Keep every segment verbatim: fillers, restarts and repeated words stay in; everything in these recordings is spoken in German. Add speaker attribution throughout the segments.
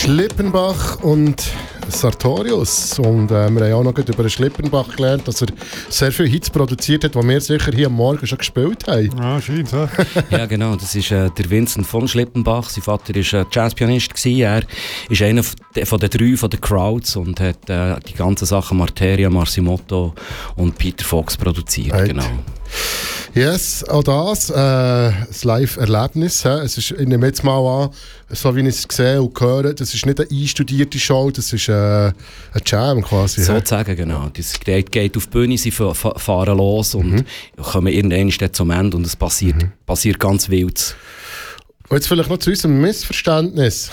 Speaker 1: Schlippenbach und Sartorius. Und äh, wir haben auch noch über den Schlippenbach gelernt, dass er sehr viele Hits produziert hat, die wir sicher hier am Morgen schon gespielt haben.
Speaker 2: Ah, scheint, ja.
Speaker 3: Ja, genau. Das ist äh, der Vincent von Schlippenbach. Sein Vater war äh, Jazzpianist gewesen. Er ist einer von den drei von den Crowds und hat äh, die ganzen Sachen Marteria, Marsimoto und Peter Fox produziert.
Speaker 1: Right.
Speaker 3: Genau.
Speaker 1: Yes, auch das, äh, das Live-Erlebnis. He. Es ist, ich nehme jetzt mal an, so wie ich es sehe und höre, das ist nicht eine einstudierte Show, das ist äh, ein Jam quasi.
Speaker 3: Sozusagen, genau. Das geht, geht auf die Bühne, sie fahren los und
Speaker 1: mhm.
Speaker 3: kommen irgendwann zum Ende und es passiert, mhm. passiert ganz wild.
Speaker 1: Und jetzt vielleicht noch zu unserem Missverständnis.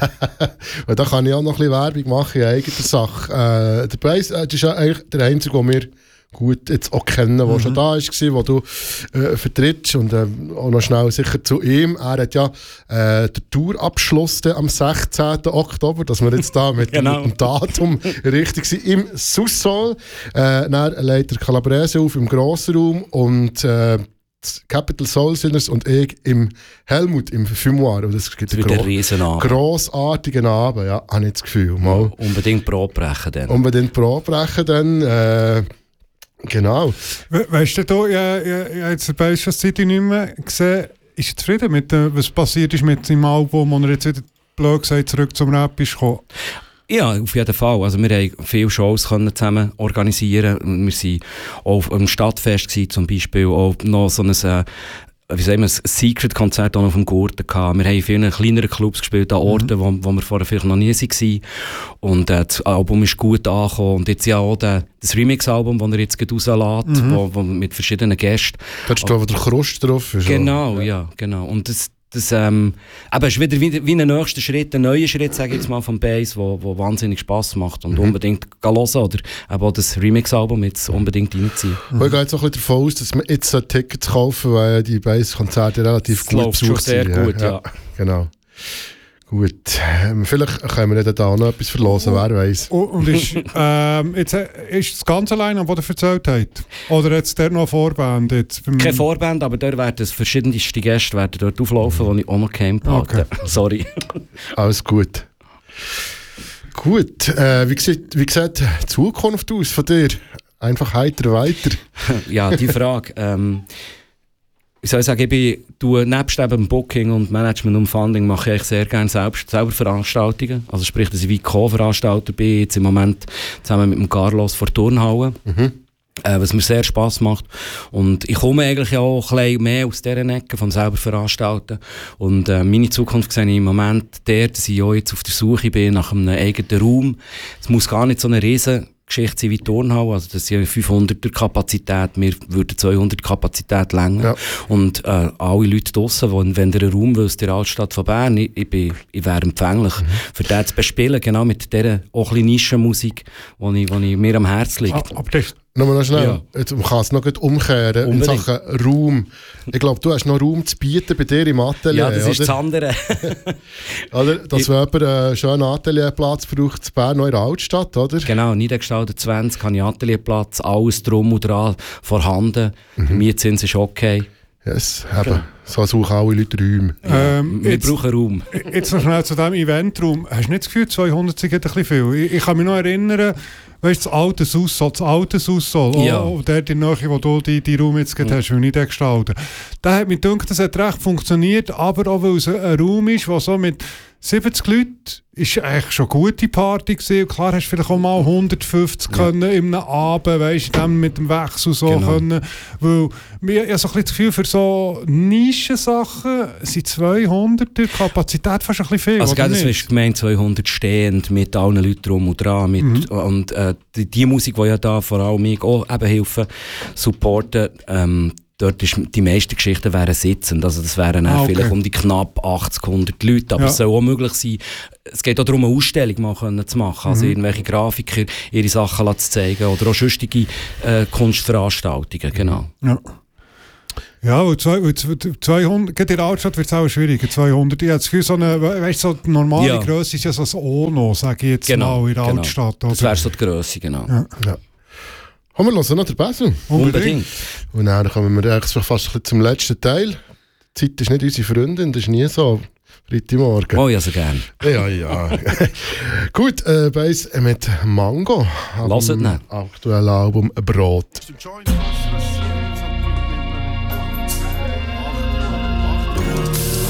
Speaker 1: Weil da kann ich auch noch ein bisschen Werbung machen in eigener Sache. Äh, der Bass, äh, das ist ja eigentlich der einzige, der mir gut jetzt auch kennen, der mhm. schon da war, wo du äh, vertrittst und äh, auch noch schnell sicher zu ihm. Er hat ja äh, den Tourabschluss am sechzehnten Oktober, dass wir jetzt da mit,
Speaker 3: genau.
Speaker 1: mit dem Datum richtig sind, im Sous-Sol. Äh, dann legt er Calabrese auf im Grossraum und äh, Capital Soul Sinners und ich im Helmut, im Fumoir. Und das gibt
Speaker 3: einen gro-
Speaker 1: grossartigen Abend, ja, habe ich das Gefühl. Mal.
Speaker 3: Ja, unbedingt Brot brechen dann.
Speaker 1: Unbedingt Brot brechen dann, äh, genau.
Speaker 2: We- weißt du, da, ja, ja, ja, jetzt der Bass schon City nicht mehr gesehen. Ist er zufrieden mit dem, was passiert ist mit seinem Album, wo er jetzt wieder blöd gesagt zurück zum Rap ist gekommen?
Speaker 3: Ja, auf jeden Fall. Also wir haben viele Shows können zusammen organisieren. Wir waren auch am Stadtfest gewesen, zum Beispiel, auch noch so ein, äh, wie sagen wir, ein Secret-Konzert auf dem Gurten gehabt. Wir haben in vielen kleineren Clubs gespielt, an Orten, mhm. wo, wo wir vorher vielleicht noch nie waren. Und äh, das Album ist gut angekommen. Und jetzt ja auch der, das Remix-Album, das er jetzt rauslässt, mhm. wo, wo mit verschiedenen Gästen.
Speaker 1: Da steht, wo der Krust drauf ist.
Speaker 3: Genau, ja, ja genau. Und das, Das ähm, aber ist wieder wie, wie ein nächster Schritt, ein neuer Schritt, sage ich jetzt mal, vom Bass, wo, wo wahnsinnig Spass macht und mhm. unbedingt hören oder eben auch das Remix-Album jetzt unbedingt reinziehen.
Speaker 1: Mhm. Ich gehe jetzt auch ein bisschen davon aus, dass man jetzt ein Ticket kaufen, weil die Bass-Konzerte relativ
Speaker 3: das
Speaker 1: gut besucht
Speaker 3: sind. Sehr gut, ja. ja.
Speaker 1: Genau. Gut, ähm, vielleicht können wir da noch etwas verlosen, wer weiß.
Speaker 2: Oh, und ist, ähm, jetzt, ist das ganze Line-Up, das er erzählt hat? Oder jetzt der noch eine Vorband? Jetzt
Speaker 3: Keine Vorband, aber dort werden verschiedenste Gäste werden dort auflaufen, die ich auch noch kennt habe. Okay. Sorry.
Speaker 1: Alles gut. Gut, äh, wie, sieht, wie sieht die Zukunft aus von dir? Einfach heiter weiter.
Speaker 3: Ja, die Frage. ähm, Ich soll sagen, ich bin, du, nebst eben Booking und Management und Funding mache ich sehr gerne selbst, selber Veranstaltungen. Also sprich, dass ich wie Co-Veranstalter bin, jetzt im Moment zusammen mit dem Carlos vor Turnhallen. Mhm. Äh, was mir sehr Spass macht. Und ich komme eigentlich auch ein bisschen mehr aus dieser Ecke vom selber Veranstalten. Und äh, meine Zukunft sehe ich im Moment der, dass ich auch jetzt auf der Suche bin nach einem eigenen Raum. Es muss gar nicht so eine riesen Geschichte sein wie Turnhalle, also das sind fünfhunderter Kapazität, wir würden zweihundert Kapazität länger. Ja. Und äh, alle Leute draussen, wenn, wenn ihr einen Raum wüsst in der Altstadt von Bern, ich, ich, bin, ich wäre empfänglich, mhm. für das zu bespielen, genau mit dieser auch ein bisschen Nischenmusik, die ich, ich mir am Herzen liegt.
Speaker 1: Aber das Nochmal noch schnell, ja. Jetzt, man kann es noch umkehren Unbedingt. In Sachen Raum. Ich glaube, du hast noch Raum zu bieten bei dir im Atelier.
Speaker 3: Ja, das
Speaker 1: oder?
Speaker 3: ist das andere.
Speaker 1: Oder, dass wenn jemand einen schönen Atelierplatz braucht, in Bern, noch in der Altstadt, oder?
Speaker 3: Genau, niedergestaltet zwanzig, habe ich Atelierplatz, alles drum und dran vorhanden. Mhm. Der Mietzins ist okay.
Speaker 1: Yes, eben. So suchen alle Leute Räume.
Speaker 2: Ähm,
Speaker 3: Wir
Speaker 2: jetzt,
Speaker 3: brauchen Raum.
Speaker 2: Jetzt noch schnell zu diesem Eventraum. Hast du nicht das Gefühl, zweihundert sind ein bisschen viel? Ich, ich kann mich noch erinnern, weißt du, das alte Sussol, das alte Sussol,
Speaker 3: ja.
Speaker 2: oh, der in der Nähe, wo du die, die Raum jetzt gerade hast, will ich den gestalten. Da hat mir gedacht, das hat recht funktioniert, aber auch weil es ein Raum ist, der so mit siebzig Leuten ist eigentlich schon eine gute Party gewesen. Klar hast du vielleicht auch mal hundertfünfzig ja. können in einem Abend, weißt du, mit dem Wechsel so genau. können. Weil ich habe so ein bisschen das Gefühl, für so Nischensachen sind zweihundert die Kapazität fast ein bisschen viel.
Speaker 3: Also das ist gemeint zweihundert stehend mit allen Leuten drum und dran. Mit, mhm. Und äh, die, die Musik, die ja da vor allem mich auch eben helfen, supporten, ähm, dort ist die meisten Geschichten wären sitzend, also das wären ah, okay. vielleicht um die knapp achtzig, hundert Leute, aber ja. es soll auch möglich sein, es geht auch darum, eine Ausstellung mal können zu machen, also mhm. irgendwelche Grafiker ihre Sachen zu zeigen oder auch sonstige äh, Kunstveranstaltungen, genau.
Speaker 2: Ja. Ja, und zweihundert, gerade in der Altstadt wird es auch schwieriger, zweihundert. Ich habe das Gefühl, so eine, weißt, so die normale ja. Grösse ist ja so ein Ono, sage ich jetzt
Speaker 3: genau,
Speaker 2: mal, in der
Speaker 3: genau.
Speaker 2: Altstadt. Oder?
Speaker 3: Das wäre so die Grösse, genau.
Speaker 2: Ja.
Speaker 1: Ja. Kommen wir hören noch den Basil.
Speaker 3: Unbedingt.
Speaker 1: Und dann kommen wir eigentlich fast zum letzten Teil. Zeit ist nicht unsere Freundin, das ist nie so. Freitagmorgen.
Speaker 3: Oh, ja, so gern.
Speaker 1: Ja, ja. Gut, äh, bei uns mit Mango.
Speaker 3: Lasst nicht.
Speaker 1: Aktuelles Album Brot.
Speaker 4: Some joint.